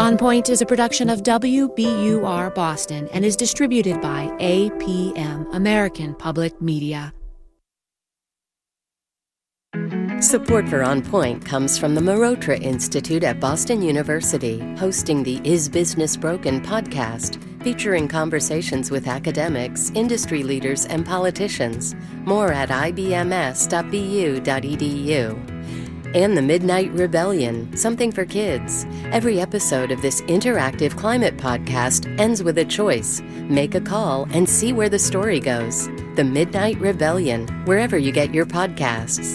On Point is a production of WBUR Boston and is distributed by APM, American Public Media. Support for On Point comes from the Marotra Institute at Boston University, hosting the Is Business Broken podcast, featuring conversations with academics, industry leaders, and politicians. More at ibms.bu.edu. And the Midnight Rebellion, something for kids. Every episode of this interactive climate podcast ends with a choice. Make a call and see where the story goes. The Midnight Rebellion, wherever you get your podcasts.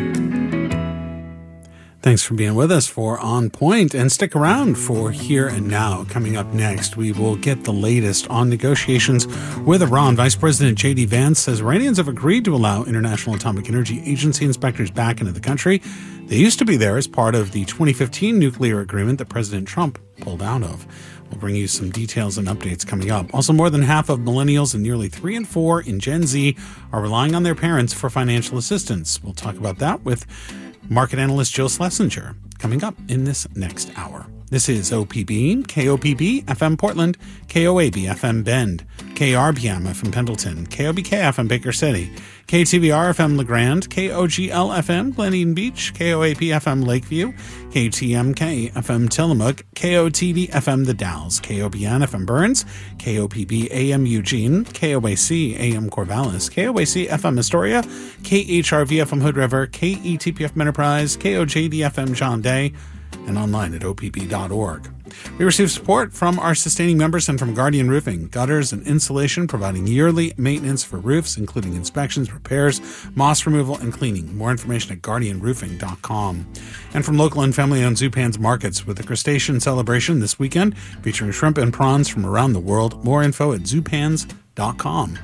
Thanks for being with us for On Point, and stick around for Here and Now. Coming up next, we will get the latest on negotiations with Iran. Vice President J.D. Vance says Iranians have agreed to allow International Atomic Energy Agency inspectors back into the country. They used to be there as part of the 2015 nuclear agreement that President Trump pulled out of. We'll bring you some details and updates coming up. Also, more than half of millennials and nearly 3 in 4 in Gen Z are relying on their parents for financial assistance. We'll talk about that with market analyst Jill Schlesinger coming up in this next hour. This is OPB, KOPB, FM Portland, KOAB, FM Bend, KRBM, FM Pendleton, KOBK, FM Baker City, KTVR, FM LeGrand, KOGL, FM Glen Eden Beach, KOAP, FM Lakeview, KTMK, FM Tillamook, KOTD, FM The Dalles, KOBN, FM Burns, KOPB, AM Eugene, KOAC, AM Corvallis, KOAC, FM Astoria, KHRV, FM Hood River, KETPF Enterprise, KOJD, FM John Day, and online at opb.org. We receive support from our sustaining members and from Guardian Roofing, gutters and insulation, providing yearly maintenance for roofs, including inspections, repairs, moss removal, and cleaning. More information at guardianroofing.com. And from local and family-owned Zupan's Markets, with the crustacean celebration this weekend, featuring shrimp and prawns from around the world. More info at zupans.com.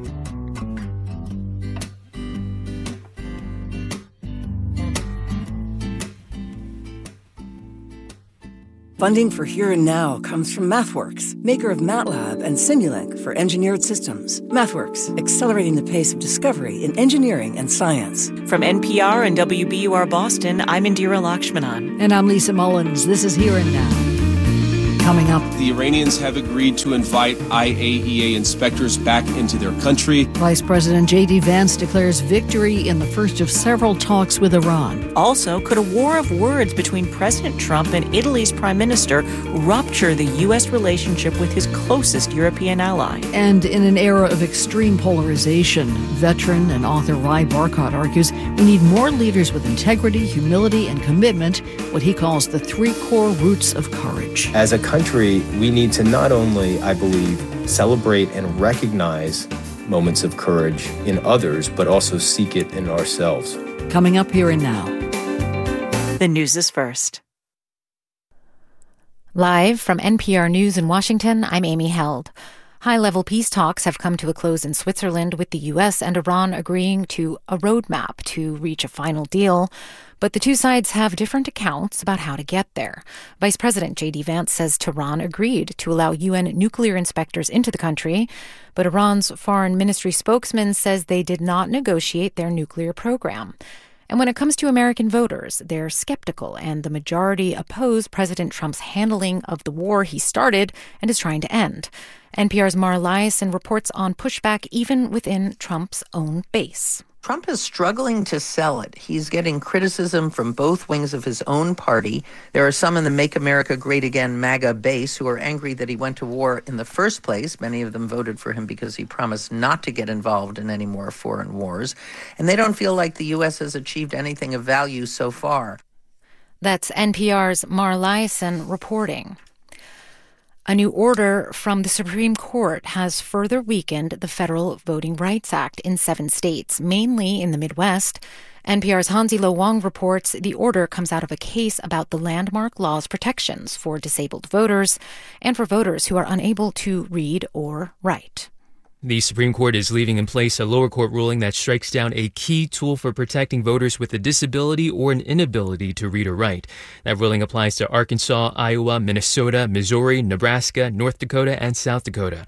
Funding for Here and Now comes from MathWorks, maker of MATLAB and Simulink for engineered systems. MathWorks, accelerating the pace of discovery in engineering and science. From NPR and WBUR Boston, I'm Indira Lakshmanan. And I'm Lisa Mullins. This is Here and Now. Coming up, the Iranians have agreed to invite IAEA inspectors back into their country. Vice President J.D. Vance declares victory in the first of several talks with Iran. Also, could a war of words between President Trump and Italy's Prime Minister rupture the U.S. relationship with his closest European ally? And in an era of extreme polarization, veteran and author Rai Barkot argues we need more leaders with integrity, humility, and commitment, what he calls the 3 core roots of courage. As a country, we need to not only, I believe, celebrate and recognize moments of courage in others, but also seek it in ourselves. Coming up Here and Now. The news is first. Live from NPR News in Washington, I'm Amy Held. High-level peace talks have come to a close in Switzerland, with the U.S. and Iran agreeing to a roadmap to reach a final deal. But the two sides have different accounts about how to get there. Vice President J.D. Vance says Tehran agreed to allow UN nuclear inspectors into the country, but Iran's foreign ministry spokesman says they did not negotiate their nuclear program. And when it comes to American voters, they're skeptical, and the majority oppose President Trump's handling of the war he started and is trying to end. NPR's Mara Liasson reports on pushback even within Trump's own base. Trump is struggling to sell it. He's getting criticism from both wings of his own party. There are some in the Make America Great Again MAGA base who are angry that he went to war in the first place. Many of them voted for him because he promised not to get involved in any more foreign wars. And they don't feel like the U.S. has achieved anything of value so far. That's NPR's Mara Liasson reporting. A new order from the Supreme Court has further weakened the Federal Voting Rights Act in 7 states, mainly in the Midwest. NPR's Hansi Lo Wang reports the order comes out of a case about the landmark law's protections for disabled voters and for voters who are unable to read or write. The Supreme Court is leaving in place a lower court ruling that strikes down a key tool for protecting voters with a disability or an inability to read or write. That ruling applies to Arkansas, Iowa, Minnesota, Missouri, Nebraska, North Dakota, and South Dakota.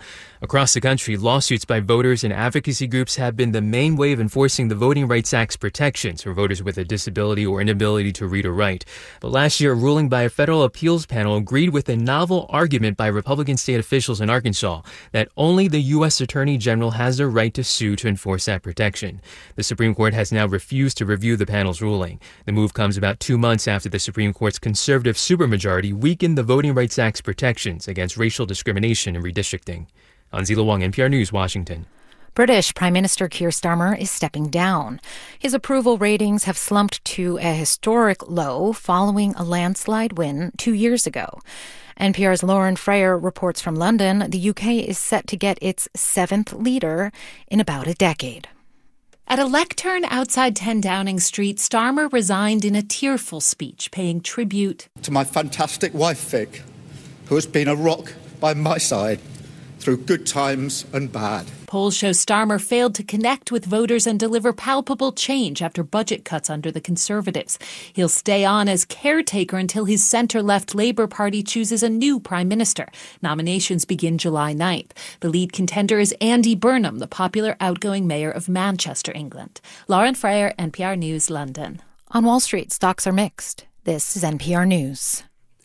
Across the country, lawsuits by voters and advocacy groups have been the main way of enforcing the Voting Rights Act's protections for voters with a disability or inability to read or write. But last year, a ruling by a federal appeals panel agreed with a novel argument by Republican state officials in Arkansas that only the U.S. Attorney General has the right to sue to enforce that protection. The Supreme Court has now refused to review the panel's ruling. The move comes about 2 months after the Supreme Court's conservative supermajority weakened the Voting Rights Act's protections against racial discrimination and redistricting. Anzila Wang, NPR News, Washington. British Prime Minister Keir Starmer is stepping down. His approval ratings have slumped to a historic low following a landslide win 2 years ago. NPR's Lauren Freyer reports from London. The UK is set to get its 7th leader in about a decade. At a lectern outside 10 Downing Street, Starmer resigned in a tearful speech, paying tribute to my fantastic wife, Vic, who has been a rock by my side through good times and bad. Polls show Starmer failed to connect with voters and deliver palpable change after budget cuts under the Conservatives. He'll stay on as caretaker until his centre-left Labour Party chooses a new prime minister. Nominations begin July 9th. The lead contender is Andy Burnham, the popular outgoing mayor of Manchester, England. Lauren Freyer, NPR News, London. On Wall Street, stocks are mixed. This is NPR News.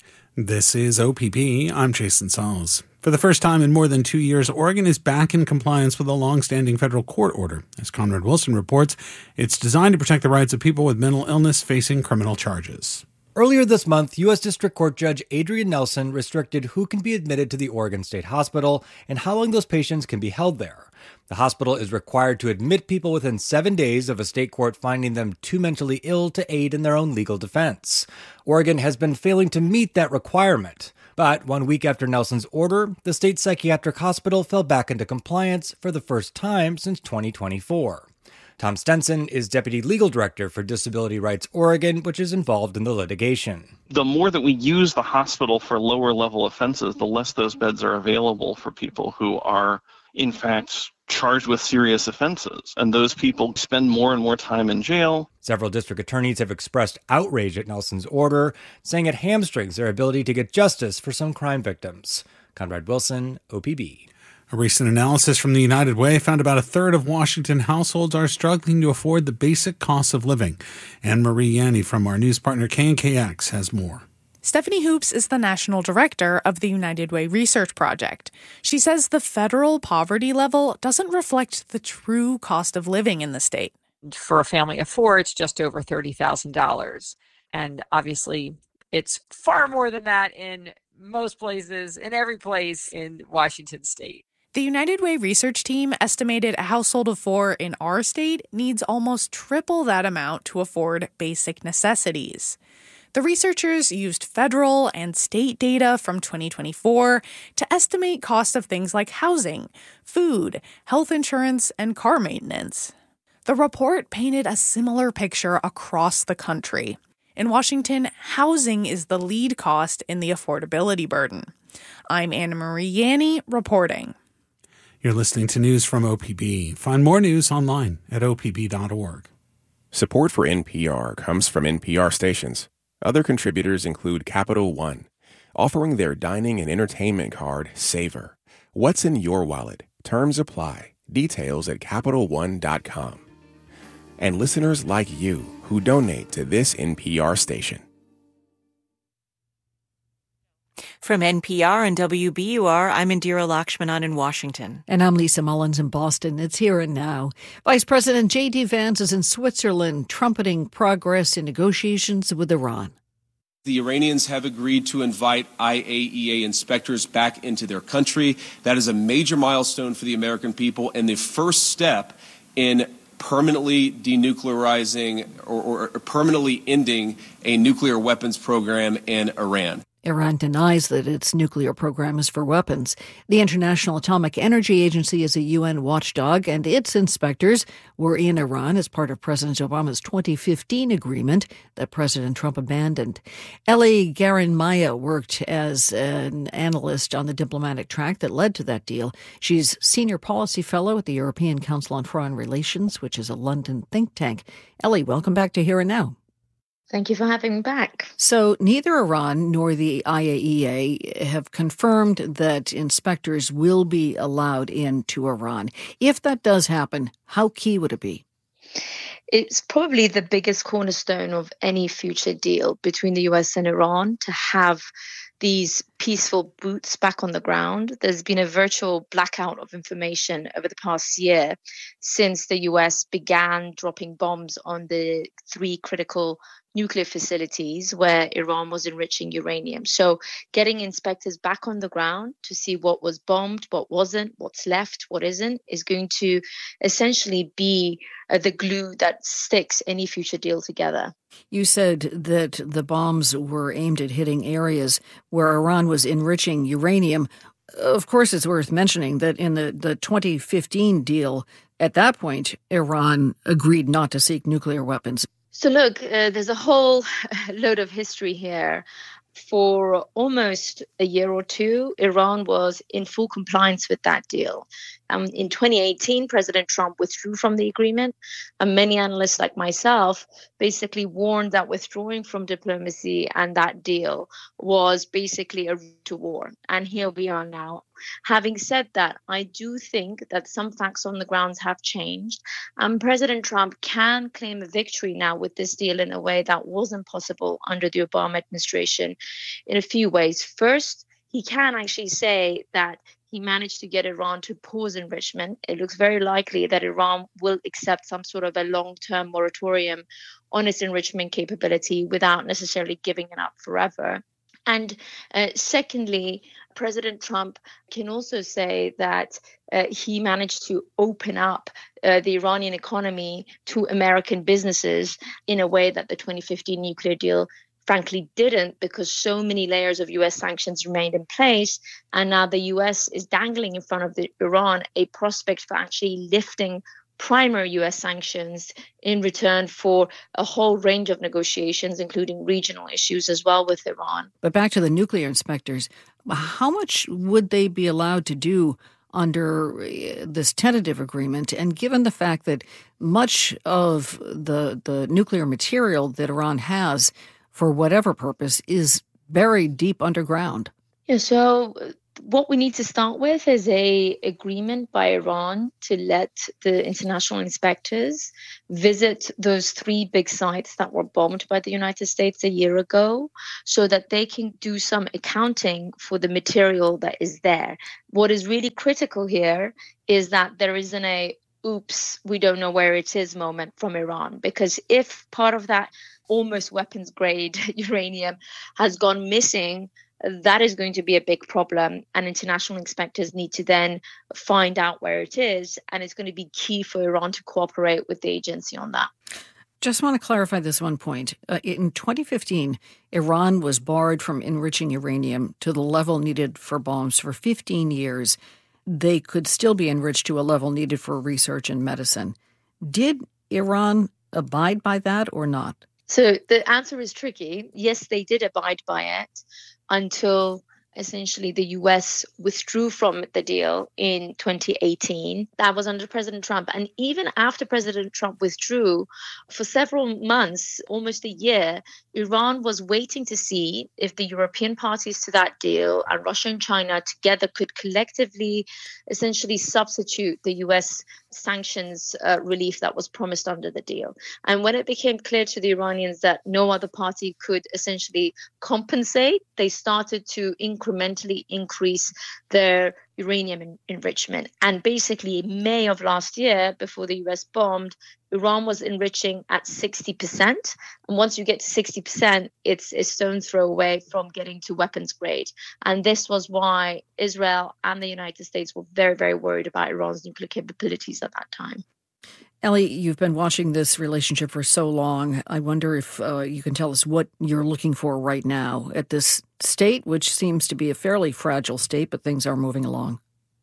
This is OPP. I'm Jason Sauls. For the first time in more than 2 years, Oregon is back in compliance with a long-standing federal court order. As Conrad Wilson reports, it's designed to protect the rights of people with mental illness facing criminal charges. Earlier this month, U.S. District Court Judge Adrian Nelson restricted who can be admitted to the Oregon State Hospital and how long those patients can be held there. The hospital is required to admit people within 7 days of a state court finding them too mentally ill to aid in their own legal defense. Oregon has been failing to meet that requirement. But 1 week after Nelson's order, the state psychiatric hospital fell back into compliance for the first time since 2024. Tom Stenson is Deputy Legal Director for Disability Rights Oregon, which is involved in the litigation. The more that we use the hospital for lower-level offenses, the less those beds are available for people who are, in fact, charged with serious offenses. And those people spend more and more time in jail. Several district attorneys have expressed outrage at Nelson's order, saying it hamstrings their ability to get justice for some crime victims. Conrad Wilson, OPB. A recent analysis from the United Way found about a third of Washington households are struggling to afford the basic costs of living. Anne-Marie Yanni from our news partner KNKX has more. Stephanie Hoops is the national director of the United Way Research Project. She says the federal poverty level doesn't reflect the true cost of living in the state. For a family of four, it's just over $30,000. And obviously, it's far more than that in most places, in every place in Washington state. The United Way research team estimated a household of four in our state needs almost triple that amount to afford basic necessities. The researchers used federal and state data from 2024 to estimate costs of things like housing, food, health insurance, and car maintenance. The report painted a similar picture across the country. In Washington, housing is the lead cost in the affordability burden. I'm Anne-Marie Yanni reporting. You're listening to news from OPB. Find more news online at opb.org. Support for NPR comes from NPR stations. Other contributors include Capital One, offering their dining and entertainment card, Savor. What's in your wallet? Terms apply. Details at CapitalOne.com. And listeners like you who donate to this NPR station. From NPR and WBUR, I'm Indira Lakshmanan in Washington. And I'm Lisa Mullins in Boston. It's here and now. Vice President J.D. Vance is in Switzerland, trumpeting progress in negotiations with Iran. The Iranians have agreed to invite IAEA inspectors back into their country. That is a major milestone for the American people and the first step in permanently denuclearizing or permanently ending a nuclear weapons program in Iran. Iran denies that its nuclear program is for weapons. The International Atomic Energy Agency is a UN watchdog, and its inspectors were in Iran as part of President Obama's 2015 agreement that President Trump abandoned. Ellie Garin-Maya worked as an analyst on the diplomatic track that led to that deal. She's Senior Policy Fellow at the European Council on Foreign Relations, which is a London think tank. Ellie, welcome back to Here and Now. Thank you for having me back. So neither Iran nor the IAEA have confirmed that inspectors will be allowed into Iran. If that does happen, how key would it be? It's probably the biggest cornerstone of any future deal between the US and Iran to have these peaceful boots back on the ground. There's been a virtual blackout of information over the past year since the US began dropping bombs on the 3 critical nuclear facilities where Iran was enriching uranium. So getting inspectors back on the ground to see what was bombed, what wasn't, what's left, what isn't, is going to essentially be the glue that sticks any future deal together. You said that the bombs were aimed at hitting areas where Iran was enriching uranium. Of course, it's worth mentioning that in the 2015 deal, at that point, Iran agreed not to seek nuclear weapons. So look, there's a whole load of history here. For almost a year or two, Iran was in full compliance with that deal. In 2018, President Trump withdrew from the agreement, and many analysts like myself basically warned that withdrawing from diplomacy and that deal was basically a route to war. And here we are now. Having said that, I do think that some facts on the ground have changed, and President Trump can claim a victory now with this deal in a way that wasn't possible under the Obama administration in a few ways. First, he can actually say that he managed to get Iran to pause enrichment. It looks very likely that Iran will accept some sort of a long-term moratorium on its enrichment capability without necessarily giving it up forever. And secondly, President Trump can also say that he managed to open up the Iranian economy to American businesses in a way that the 2015 nuclear deal frankly didn't, because so many layers of U.S. sanctions remained in place. And now the U.S. is dangling in front of Iran a prospect for actually lifting primary U.S. sanctions in return for a whole range of negotiations, including regional issues as well with Iran. But back to the nuclear inspectors, how much would they be allowed to do under this tentative agreement? And given the fact that much of the nuclear material that Iran has, for whatever purpose, is buried deep underground. Yeah, so what we need to start with is a agreement by Iran to let the international inspectors visit those 3 big sites that were bombed by the United States a year ago, so that they can do some accounting for the material that is there. What is really critical here is that there isn't a oops, we don't know where it is moment from Iran, because if part of that almost weapons grade uranium has gone missing, that is going to be a big problem, and international inspectors need to then find out where it is, and it's going to be key for Iran to cooperate with the agency on that. Just want to clarify this one point. In 2015, Iran was barred from enriching uranium to the level needed for bombs for 15 years. They could still be enriched to a level needed for research and medicine. Did Iran abide by that or not? So the answer is tricky. Yes, they did abide by it until essentially the US withdrew from the deal in 2018. That was under President Trump. And even after President Trump withdrew, for several months, almost a year, Iran was waiting to see if the European parties to that deal and Russia and China together could collectively essentially substitute the US sanctions relief that was promised under the deal. And when it became clear to the Iranians that no other party could essentially compensate, they started to incrementally increase their uranium enrichment. And basically, in May of last year, before the US bombed, Iran was enriching at 60%. And once you get to 60%, it's a stone's throw away from getting to weapons grade. And this was why Israel and the United States were very, very worried about Iran's nuclear capabilities at that time. Ellie, you've been watching this relationship for so long. I wonder if you can tell us what you're looking for right now at this state, which seems to be a fairly fragile state, but things are moving along.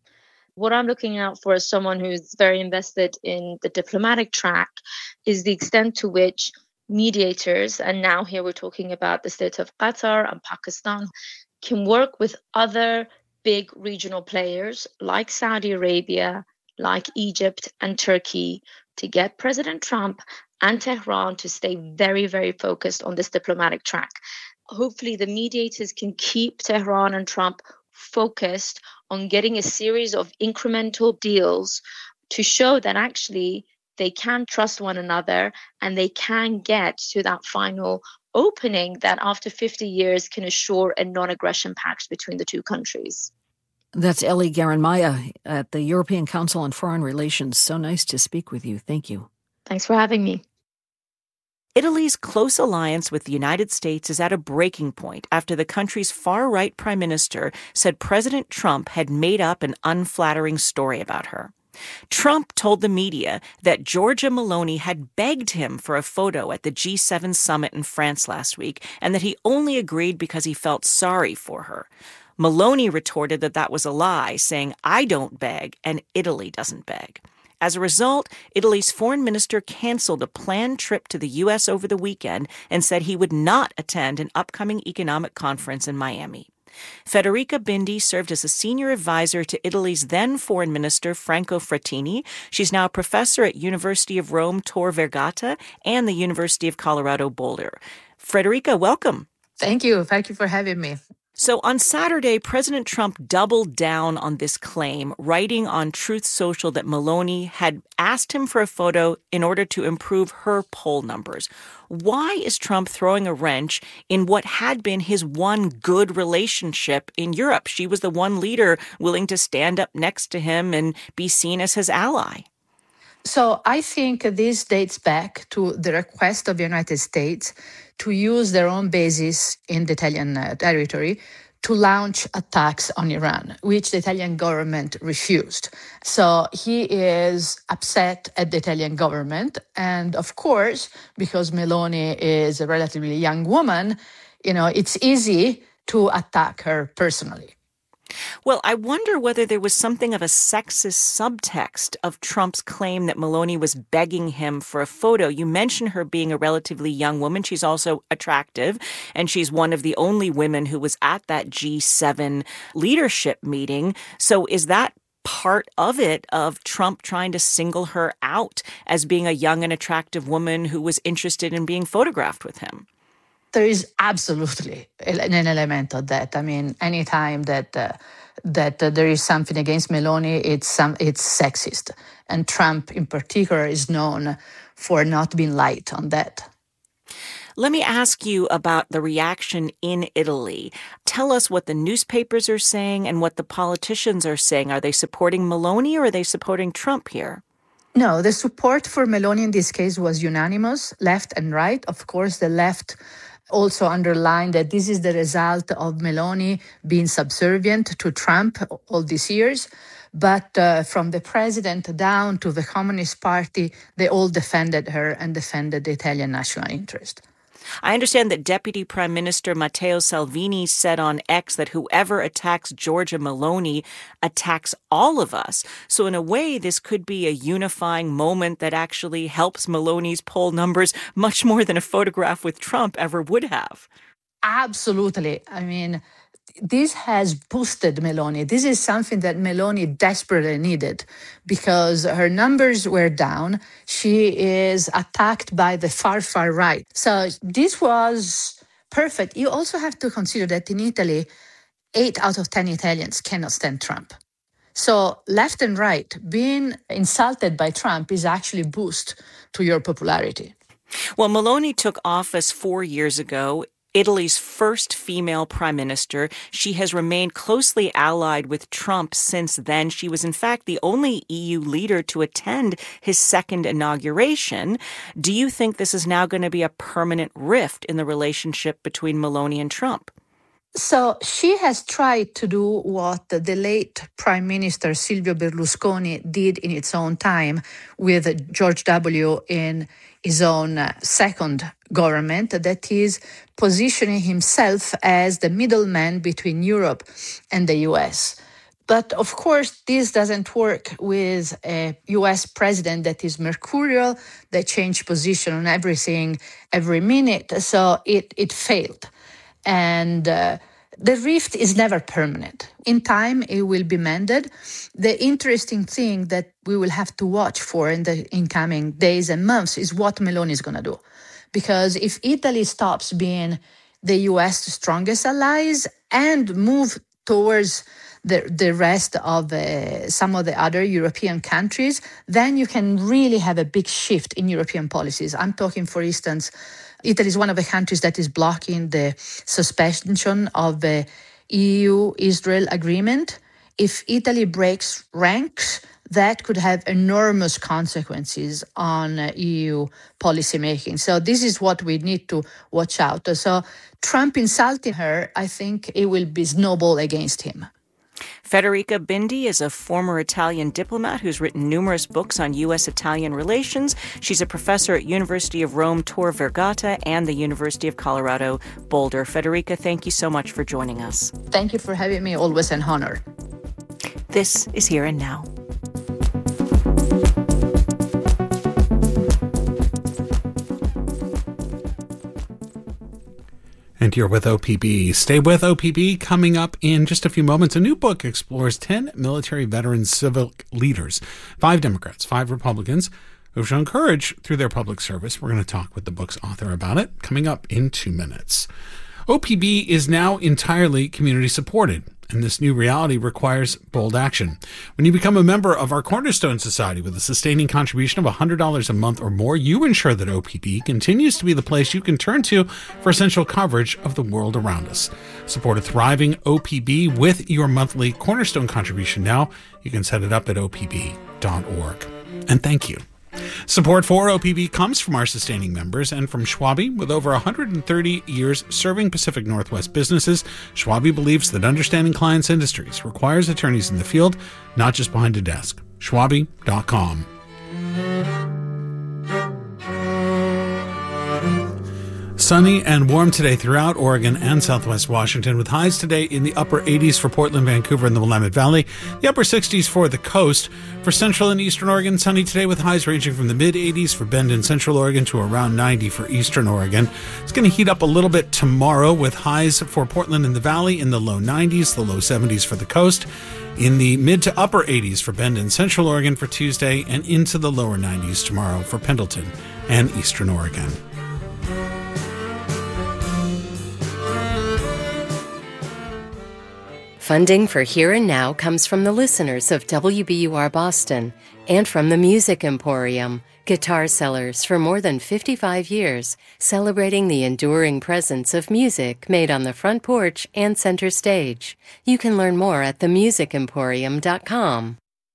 What I'm looking out for as someone who's very invested in the diplomatic track is the extent to which mediators, and now here we're talking about the state of Qatar and Pakistan, can work with other big regional players like Saudi Arabia, like Egypt and Turkey, to get President Trump and Tehran to stay very, very focused on this diplomatic track. Hopefully, the mediators can keep Tehran and Trump focused on getting a series of incremental deals to show that actually they can trust one another and they can get to that final opening that after 50 years can assure a non-aggression pact between the two countries. That's Ellie Garan-Maya at the European Council on Foreign Relations. So nice to speak with you. Thank you. Thanks for having me. Italy's close alliance with the United States is at a breaking point after the country's far-right prime minister said President Trump had made up an unflattering story about her. Trump told the media that Giorgia Meloni had begged him for a photo at the G7 summit in France last week and that he only agreed because he felt sorry for her. Meloni retorted that that was a lie, saying, "I don't beg and Italy doesn't beg." As a result, Italy's foreign minister canceled a planned trip to the U.S. over the weekend and said he would not attend an upcoming economic conference in Miami. Federica Bindi served as a senior advisor to Italy's then foreign minister, Franco Frattini. She's now a professor at University of Rome Tor Vergata and the University of Colorado Boulder. Federica, welcome. Thank you. Thank you for having me. So on Saturday, President Trump doubled down on this claim, writing on Truth Social that Meloni had asked him for a photo in order to improve her poll numbers. Why is Trump throwing a wrench in what had been his one good relationship in Europe? She was the one leader willing to stand up next to him and be seen as his ally. So I think this dates back to the request of the United States to use their own bases in the Italian territory to launch attacks on Iran, which the Italian government refused. So he is upset at the Italian government. And of course, because Meloni is a relatively young woman, it's easy to attack her personally. Well, I wonder whether there was something of a sexist subtext of Trump's claim that Meloni was begging him for a photo. You mentioned her being a relatively young woman. She's also attractive, and she's one of the only women who was at that G7 leadership meeting. So is that part of it, of Trump trying to single her out as being a young and attractive woman who was interested in being photographed with him? There is absolutely an element of that. I mean, anytime that there is something against Meloni, it's sexist. And Trump in particular is known for not being light on that. Let me ask you about the reaction in Italy. Tell us what the newspapers are saying and what the politicians are saying. Are they supporting Meloni or are they supporting Trump here? No, the support for Meloni in this case was unanimous, left and right. Of course, the left also underlined that this is the result of Meloni being subservient to Trump all these years. But from the president down to the Communist Party, they all defended her and defended the Italian national interest. I understand that Deputy Prime Minister Matteo Salvini said on X that whoever attacks Giorgia Meloni attacks all of us. So in a way, this could be a unifying moment that actually helps Meloni's poll numbers much more than a photograph with Trump ever would have. Absolutely. I mean, this has boosted Meloni. This is something that Meloni desperately needed because her numbers were down. She is attacked by the far, far right. So this was perfect. You also have to consider that in Italy, 8 out of 10 Italians cannot stand Trump. So left and right, being insulted by Trump is actually a boost to your popularity. Well, Meloni took office 4 years ago. Italy's first female prime minister. She has remained closely allied with Trump since then. She was, in fact, the only EU leader to attend his second inauguration. Do you think this is now going to be a permanent rift in the relationship between Meloni and Trump? So she has tried to do what the late Prime Minister Silvio Berlusconi did in its own time with George W. in his own second government, that is positioning himself as the middleman between Europe and the US. But of course, this doesn't work with a US president that is mercurial, that changes position on everything every minute. So it failed. And The rift is never permanent. In time, it will be mended. The interesting thing that we will have to watch for in the incoming days and months is what Meloni is going to do. Because if Italy stops being the U.S. strongest allies and move towards the rest of some of the other European countries, then you can really have a big shift in European policies. I'm talking, for instance, Italy is one of the countries that is blocking the suspension of the EU-Israel agreement. If Italy breaks ranks, that could have enormous consequences on EU policymaking. So this is what we need to watch out. So Trump insulting her, I think it will be snowball against him. Federica Bindi is a former Italian diplomat who's written numerous books on U.S.-Italian relations. She's a professor at University of Rome Tor Vergata and the University of Colorado Boulder. Federica, thank you so much for joining us. Thank you for having me. Always an honor. This is Here and Now. And you're with OPB. Stay with OPB. Coming up in just a few moments, a new book explores 10 military veteran civic leaders, 5 Democrats, 5 Republicans, who've shown courage through their public service. We're going to talk with the book's author about it coming up in 2 minutes. OPB is now entirely community supported, and this new reality requires bold action. When you become a member of our Cornerstone Society with a sustaining contribution of $100 a month or more, you ensure that OPB continues to be the place you can turn to for essential coverage of the world around us. Support a thriving OPB with your monthly Cornerstone contribution now. You can set it up at opb.org. And thank you. Support for OPB comes from our sustaining members and from Schwabe. With over 130 years serving Pacific Northwest businesses, Schwabe believes that understanding clients' industries requires attorneys in the field, not just behind a desk. Schwabe.com. Sunny and warm today throughout Oregon and Southwest Washington, with highs today in the upper 80s for Portland, Vancouver, and the Willamette Valley, the upper 60s for the coast. For Central and Eastern Oregon, sunny today with highs ranging from the mid-80s for Bend and Central Oregon to around 90 for Eastern Oregon. It's going to heat up a little bit tomorrow with highs for Portland and the Valley in the low 90s, the low 70s for the coast. In the mid to upper 80s for Bend and Central Oregon for Tuesday, and into the lower 90s tomorrow for Pendleton and Eastern Oregon. Funding for Here and Now comes from the listeners of WBUR Boston and from the Music Emporium, guitar sellers for more than 55 years, celebrating the enduring presence of music made on the front porch and center stage. You can learn more at themusicemporium.com.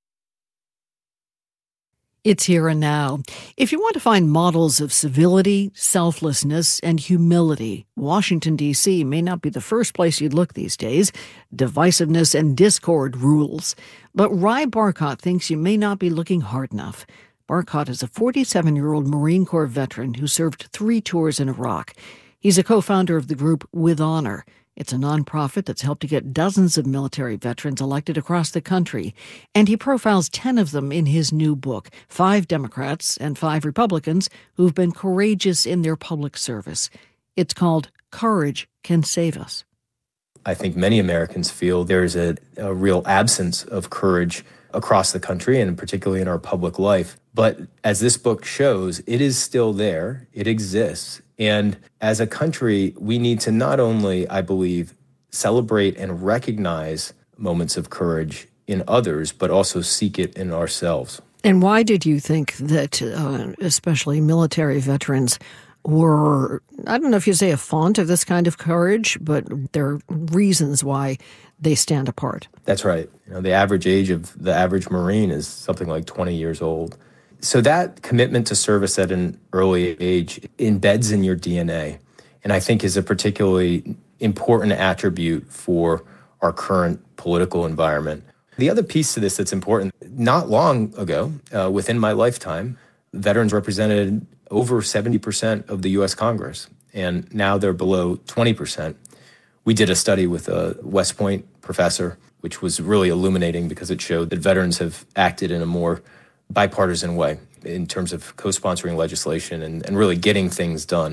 It's Here and Now. If you want to find models of civility, selflessness, and humility, Washington, D.C. may not be the first place you'd look these days. Divisiveness and discord rules. But Ry Barcott thinks you may not be looking hard enough. Barcott is a 47-year-old Marine Corps veteran who served 3 tours in Iraq. He's a co-founder of the group With Honor. It's a nonprofit that's helped to get dozens of military veterans elected across the country, and he profiles 10 of them in his new book, 5 Democrats and 5 Republicans who've been courageous in their public service. It's called Courage Can Save Us. I think many Americans feel there's a real absence of courage across the country, and particularly in our public life. But as this book shows, it is still there. It exists. And as a country, we need to not only, I believe, celebrate and recognize moments of courage in others, but also seek it in ourselves. And why did you think that especially military veterans were, I don't know if you say a font of this kind of courage, but there are reasons why they stand apart? That's right. The average age of the average Marine is something like 20 years old. So that commitment to service at an early age embeds in your DNA, and I think is a particularly important attribute for our current political environment. The other piece to this that's important, not long ago, within my lifetime, veterans represented over 70% of the U.S. Congress, and now they're below 20%. We did a study with a West Point professor, which was really illuminating because it showed that veterans have acted in a more bipartisan way in terms of co-sponsoring legislation and really getting things done.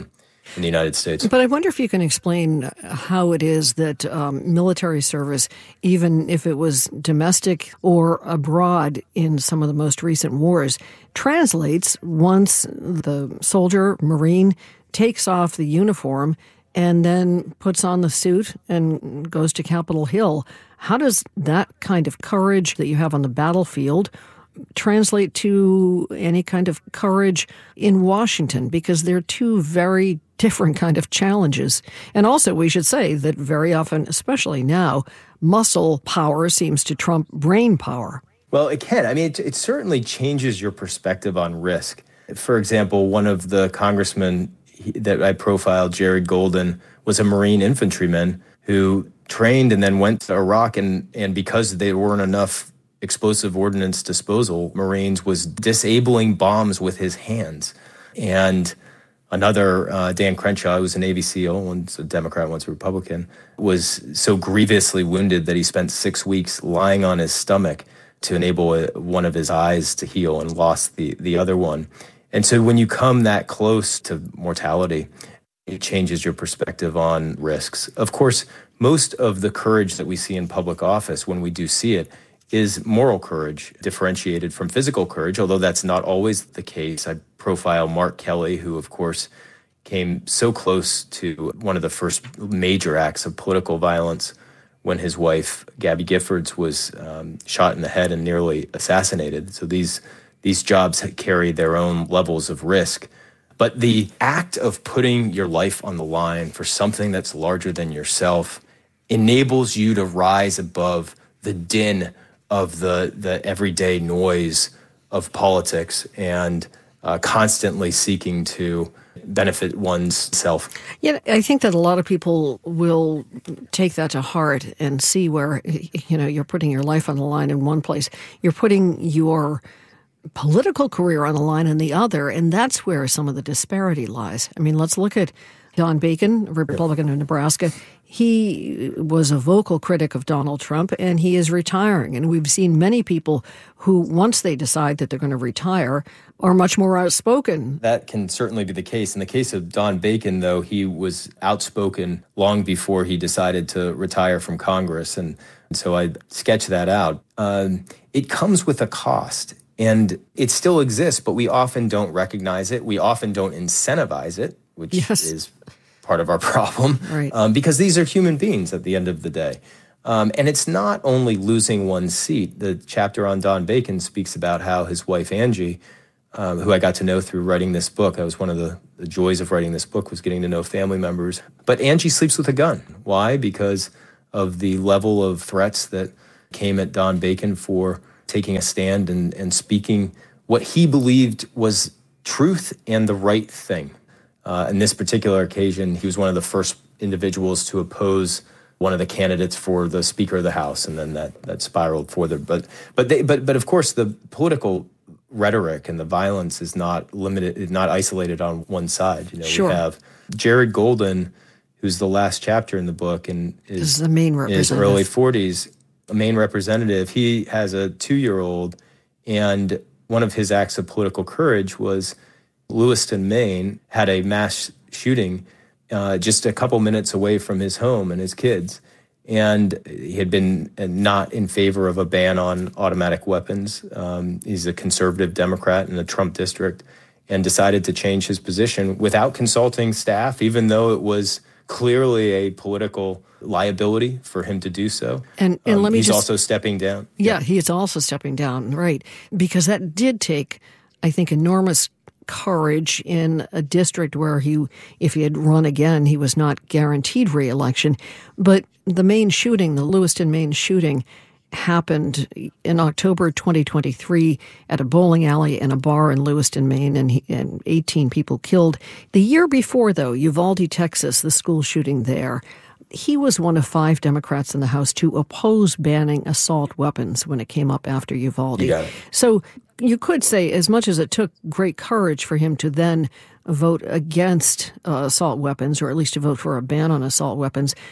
in the United States. But I wonder if you can explain how it is that military service, even if it was domestic or abroad in some of the most recent wars, translates once the soldier, Marine, takes off the uniform and then puts on the suit and goes to Capitol Hill. How does that kind of courage that you have on the battlefield translate to any kind of courage in Washington? Because they're two very different kind of challenges. And also, we should say that very often, especially now, muscle power seems to trump brain power. Well, it can. I mean, it certainly changes your perspective on risk. For example, one of the congressmen that I profiled, Jared Golden, was a Marine infantryman who trained and then went to Iraq, and because there weren't enough explosive ordnance disposal, Marines, was disabling bombs with his hands. And another, Dan Crenshaw, who was a Navy SEAL, one's a Democrat, one's a Republican, was so grievously wounded that he spent 6 weeks lying on his stomach to enable one of his eyes to heal, and lost the other one. And so when you come that close to mortality, it changes your perspective on risks. Of course, most of the courage that we see in public office, when we do see it, is moral courage, differentiated from physical courage, although that's not always the case. I profile Mark Kelly, who, of course, came so close to one of the first major acts of political violence when his wife, Gabby Giffords, was shot in the head and nearly assassinated. So these jobs carry their own levels of risk. But the act of putting your life on the line for something that's larger than yourself enables you to rise above the din of the everyday noise of politics and constantly seeking to benefit one's self. Yeah, I think that a lot of people will take that to heart and see where, you're putting your life on the line in one place. You're putting your political career on the line in the other, and that's where some of the disparity lies. I mean, let's look at Don Bacon, Republican of Nebraska. He was a vocal critic of Donald Trump, and he is retiring. And we've seen many people who, once they decide that they're going to retire, are much more outspoken. That can certainly be the case. In the case of Don Bacon, though, he was outspoken long before he decided to retire from Congress. And so I sketched that out. It comes with a cost. And it still exists, but we often don't recognize it. We often don't incentivize it, which is part of our problem, right. Because these are human beings at the end of the day. And it's not only losing one's seat. The chapter on Don Bacon speaks about how his wife, Angie, who I got to know through writing this book. That was one of the joys of writing this book, was getting to know family members. But Angie sleeps with a gun. Why? Because of the level of threats that came at Don Bacon for taking a stand and speaking what he believed was truth and the right thing. In this particular occasion, he was one of the first individuals to oppose one of the candidates for the Speaker of the House, and then that spiraled further. But of course, the political rhetoric and the violence is not limited, not isolated on one side. Sure. We have Jared Golden, who's the last chapter in the book, and is the main representative. In his early 40s. A main representative. He has a 2-year-old, and one of his acts of political courage was Lewiston, Maine, had a mass shooting just a couple minutes away from his home and his kids. And he had been not in favor of a ban on automatic weapons. He's a conservative Democrat in the Trump district, and decided to change his position without consulting staff, even though it was clearly a political liability for him to do so. And let me he's also stepping down. Yeah, he is also stepping down, right. Because that did take, I think, enormous courage in a district where if he had run again, he was not guaranteed re-election. But the Maine shooting, the Lewiston, Maine shooting, happened in October 2023 at a bowling alley and a bar in Lewiston, Maine, and 18 people killed. The year before, though, Uvalde, Texas, the school shooting there, he was one of 5 Democrats in the House to oppose banning assault weapons when it came up after Uvalde. You got it. So you could say, as much as it took great courage for him to then vote against assault weapons, or at least to vote for a ban on assault weapons,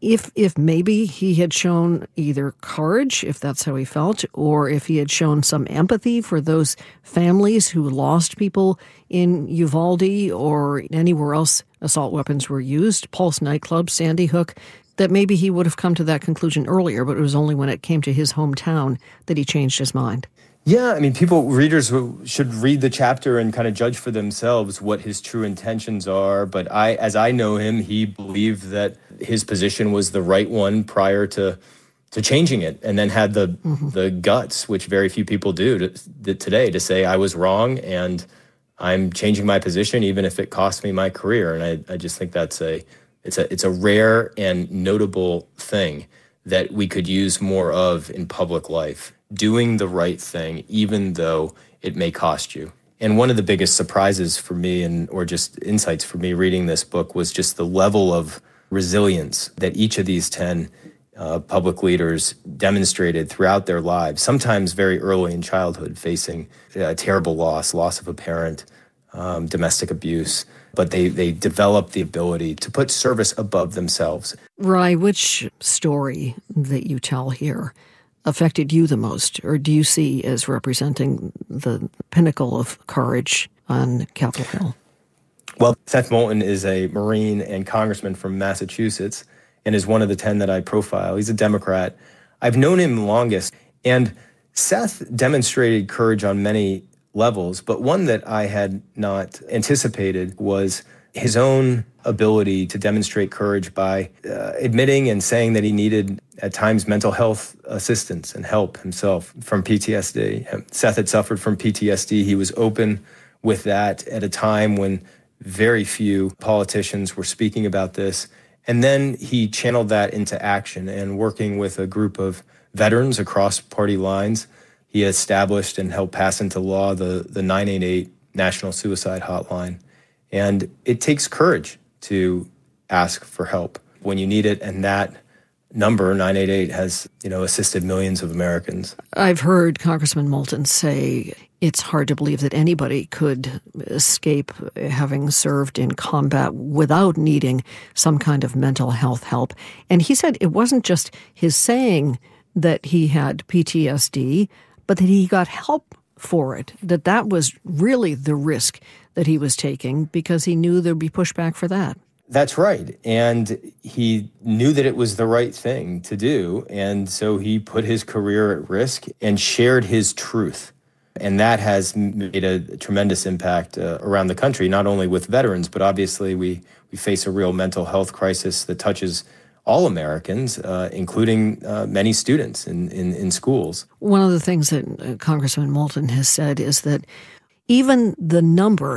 if maybe he had shown either courage, if that's how he felt, or if he had shown some empathy for those families who lost people in Uvalde or anywhere else assault weapons were used, Pulse nightclub, Sandy Hook, that maybe he would have come to that conclusion earlier, but it was only when it came to his hometown that he changed his mind. Yeah, I mean, readers should read the chapter and kind of judge for themselves what his true intentions are. But as I know him, he believed that his position was the right one prior to changing it, and then had the guts, which very few people do today, to say I was wrong and I'm changing my position, even if it cost me my career. And I just think that's it's a rare and notable thing that we could use more of in public life. Doing the right thing, even though it may cost you. And one of the biggest surprises for me, or just insights for me reading this book, was just the level of resilience that each of these 10 public leaders demonstrated throughout their lives, sometimes very early in childhood, facing a terrible loss of a parent, domestic abuse. But they developed the ability to put service above themselves. Ry, which story that you tell here affected you the most, or do you see as representing the pinnacle of courage on Capitol Hill? Well, Seth Moulton is a Marine and congressman from Massachusetts and is one of the 10 that I profile. He's a Democrat. I've known him longest, and Seth demonstrated courage on many levels, but one that I had not anticipated was his own ability to demonstrate courage by admitting and saying that he needed, at times, mental health assistance and help himself from PTSD. Seth had suffered from PTSD. He was open with that at a time when very few politicians were speaking about this. And then he channeled that into action, and working with a group of veterans across party lines, he established and helped pass into law the 988 National Suicide Hotline. And it takes courage to ask for help when you need it, and that number, 988, has, assisted millions of Americans. I've heard Congressman Moulton say it's hard to believe that anybody could escape having served in combat without needing some kind of mental health help. And he said it wasn't just his saying that he had PTSD, but that he got help for it, that was really the risk that he was taking because he knew there'd be pushback for that. That's right. And he knew that it was the right thing to do. And so he put his career at risk and shared his truth. And that has made a tremendous impact around the country, not only with veterans, but obviously we face a real mental health crisis that touches all Americans, including many students in schools. One of the things that Congressman Moulton has said is that even the number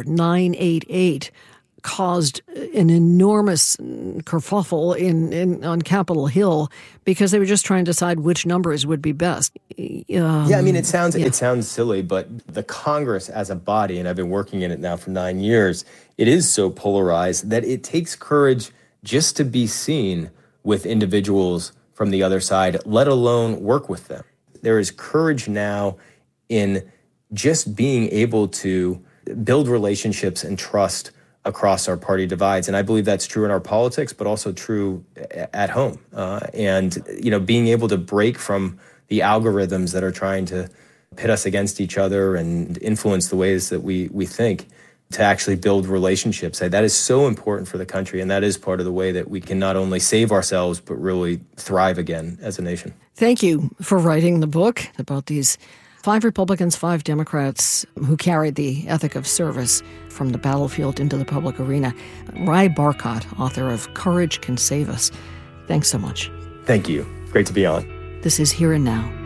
988 caused an enormous kerfuffle on Capitol Hill because they were just trying to decide which numbers would be best. It sounds silly, but the Congress as a body, and I've been working in it now for 9 years, it is so polarized that it takes courage just to be seen with individuals from the other side, let alone work with them. There is courage now in just being able to build relationships and trust across our party divides. And I believe that's true in our politics, but also true at home. Being able to break from the algorithms that are trying to pit us against each other and influence the ways that we think, to actually build relationships. That is so important for the country, and that is part of the way that we can not only save ourselves, but really thrive again as a nation. Thank you for writing the book about these 5 Republicans, 5 Democrats who carried the ethic of service from the battlefield into the public arena. Ry Barkott, author of Courage Can Save Us. Thanks so much. Thank you. Great to be on. This is Here and Now.